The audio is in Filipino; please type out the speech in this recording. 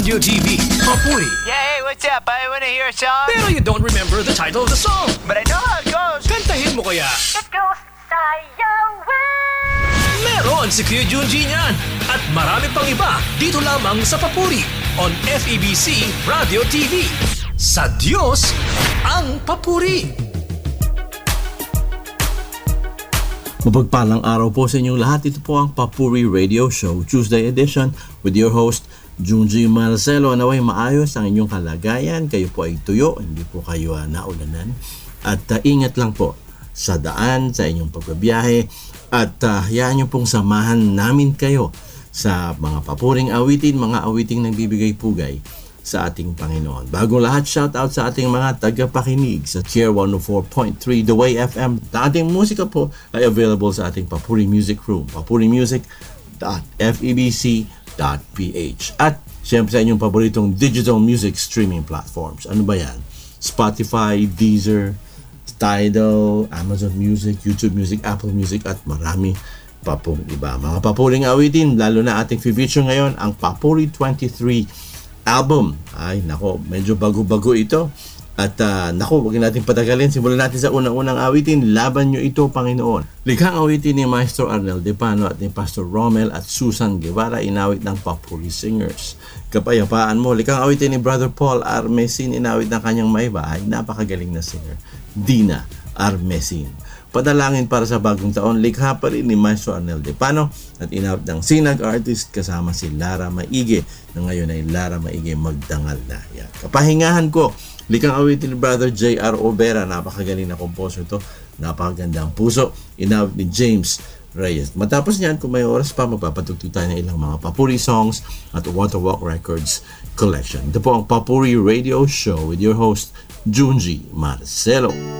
Radio TV, Papuri. Yeah, hey, what's up? I wanna hear a song. Pero you don't remember the title of the song. But I know how it goes. Kantahin mo kaya? It goes sayaw way. Meron si Kuya Junji niyan. At marami pang iba dito lamang sa Papuri on FEBC Radio TV. Sa Diyos ang Papuri. Mapagpalang araw po sa inyong lahat. Ito po ang Papuri Radio Show, Tuesday edition with your host, Junji Marcelo. Naway maayos ang inyong kalagayan. Kayo po ay tuyo, hindi po kayo naulanan. At ingat lang po sa daan, sa inyong pagbabiyahe. At hayaan nyo pong samahan namin kayo sa mga papuring awitin, mga awiting nagbibigay pugay sa ating Panginoon. Bagong lahat, shout out sa ating mga tagapakinig sa Tier 104.3 The Way FM. Ang ating musika po ay available sa ating Papuri Music Room, papurimusic.febc.ph. At siyempre sa inyong paboritong digital music streaming platforms. Ano ba yan? Spotify, Deezer, Tidal, Amazon Music, YouTube Music, Apple Music, at marami pa pong iba. Mga papuring awitin, lalo na ating feature ngayon, ang Papuri 23 album. Ay, nako, medyo bago-bago ito. At nako, huwag natin patagalin. Simulan natin sa unang-unang awitin. Laban nyo ito, Panginoon. Likhang awitin ni Maestro Arnel Depano at ni Pastor Romel at Susan Guevara, inawit ng Papuri Singers. Kapayapaan mo. Likhang awitin ni Brother Paul Armesin, inawit ng kanyang maibahay. Napakagaling na singer, Dina Armesin. Padalangin para sa bagong taon, likha pa rin ni Maestro Arnel Depano at inawit ng Sinag artist kasama si Lara Maige na ngayon ay Lara Maige Magdangal na. Yan. Kapahingahan ko, likhang awitin ni Brother J.R. Obera, napakagaling na composer to, napakagandang puso, inawit ni James Reyes. Matapos niyan, kung may oras pa, magpapatugtog tayo ng ilang mga Papuri songs at Waterwalk Records collection. Ito po ang Papuri Radio Show with your host, Junji Marcelo.